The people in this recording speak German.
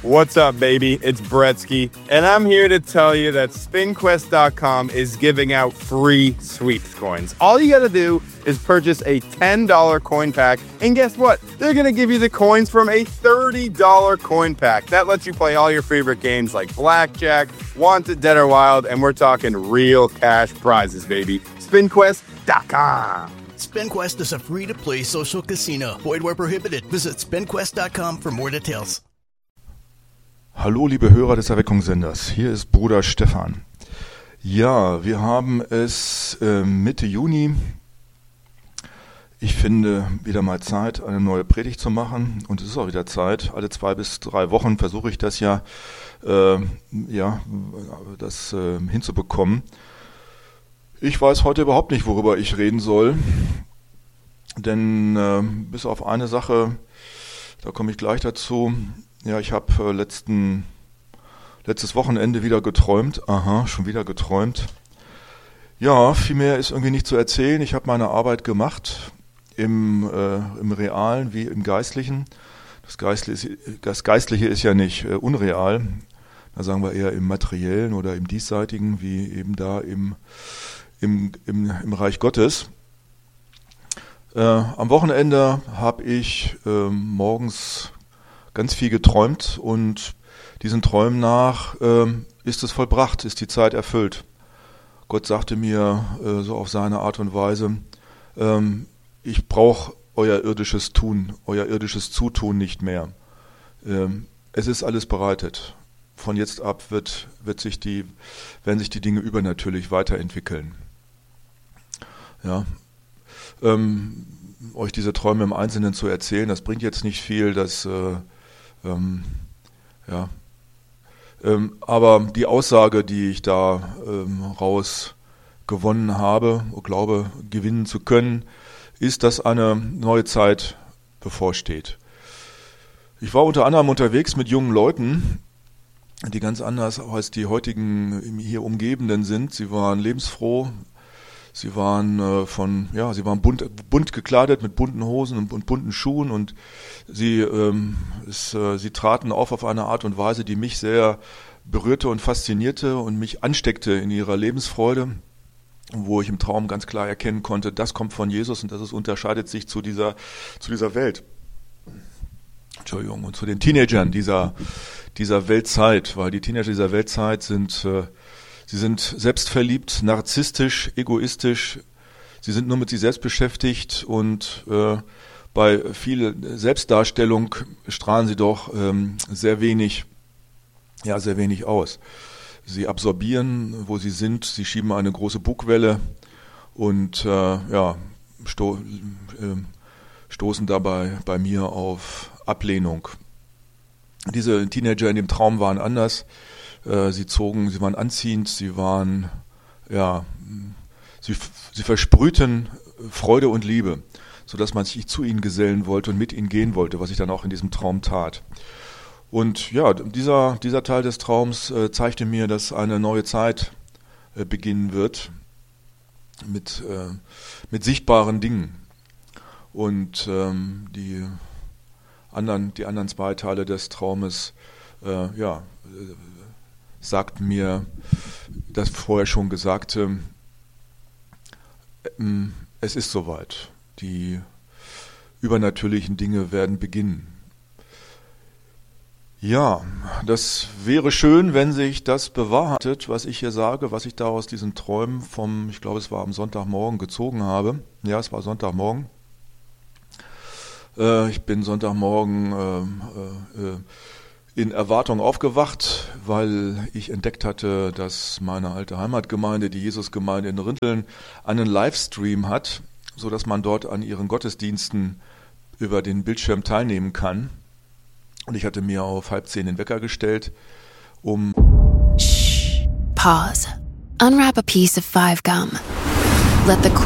What's up, baby? It's Bretsky, and I'm here to tell you that SpinQuest.com is giving out free sweeps coins. All you gotta do is purchase a $10 coin pack, and guess what? They're gonna give you the coins from a $30 coin pack. That lets you play all your favorite games like Blackjack, Wanted, Dead or Wild, and we're talking real cash prizes, baby. SpinQuest.com. SpinQuest is a free-to-play social casino. Void where prohibited. Visit SpinQuest.com for more details. Hallo liebe Hörer des Erweckungssenders, hier ist Bruder Stefan. Ja, wir haben es Mitte Juni. Ich finde wieder mal Zeit, eine neue Predigt zu machen, und es ist auch wieder Zeit. Alle 2 bis 3 Wochen versuche ich das hinzubekommen. Ich weiß heute überhaupt nicht, worüber ich reden soll, denn bis auf eine Sache, da komme ich gleich dazu. Ja, ich habe letztes Wochenende wieder geträumt. Aha, schon wieder geträumt. Ja, viel mehr ist irgendwie nicht zu erzählen. Ich habe meine Arbeit gemacht, im Realen wie im Geistlichen. Das Geistliche ist ja nicht unreal. Da sagen wir eher im Materiellen oder im Diesseitigen, wie eben da im Reich Gottes. Am Wochenende habe ich morgens ganz viel geträumt, und diesen Träumen nach ist es vollbracht, ist die Zeit erfüllt. Gott sagte mir so auf seine Art und Weise, ich brauche euer irdisches Tun, euer irdisches Zutun nicht mehr. Es ist alles bereitet. Von jetzt ab werden sich die Dinge übernatürlich weiterentwickeln. Ja. Euch diese Träume im Einzelnen zu erzählen, das bringt jetzt nicht viel, aber die Aussage, die ich da raus gewonnen habe, glaube gewinnen zu können, ist, dass eine neue Zeit bevorsteht. Ich war unter anderem unterwegs mit jungen Leuten, die ganz anders als die heutigen hier Umgebenden sind. Sie waren lebensfroh. Sie waren bunt gekleidet mit bunten Hosen und bunten Schuhen, und sie traten auf eine Art und Weise, die mich sehr berührte und faszinierte und mich ansteckte in ihrer Lebensfreude, wo ich im Traum ganz klar erkennen konnte, das kommt von Jesus und das unterscheidet sich zu dieser Welt. Entschuldigung, und zu den Teenagern dieser Weltzeit, weil die Teenager dieser Weltzeit sind selbstverliebt, narzisstisch, egoistisch. Sie sind nur mit sich selbst beschäftigt, und bei viel Selbstdarstellung strahlen sie doch sehr wenig aus. Sie absorbieren, wo sie sind. Sie schieben eine große Bugwelle und stoßen dabei bei mir auf Ablehnung. Diese Teenager in dem Traum waren anders. Sie waren anziehend, sie versprühten Freude und Liebe, sodass man sich zu ihnen gesellen wollte und mit ihnen gehen wollte, was ich dann auch in diesem Traum tat. Und ja, dieser Teil des Traums zeigte mir, dass eine neue Zeit beginnen wird mit sichtbaren Dingen. Und die anderen 2 Teile des Traumes sagt mir das vorher schon Gesagte, es ist soweit. Die übernatürlichen Dinge werden beginnen. Ja, das wäre schön, wenn sich das bewahrheitet, was ich hier sage, was ich da aus diesen Träumen ich glaube, es war am Sonntagmorgen gezogen habe. Ja, es war Sonntagmorgen. Ich bin Sonntagmorgen in Erwartung aufgewacht, weil ich entdeckt hatte, dass meine alte Heimatgemeinde, die Jesusgemeinde in Rinteln, einen Livestream hat, sodass man dort an ihren Gottesdiensten über den Bildschirm teilnehmen kann. Und ich hatte mir auf 9:30 den Wecker gestellt, Shh. Pause. Unwrap a piece of 5 gum. Let the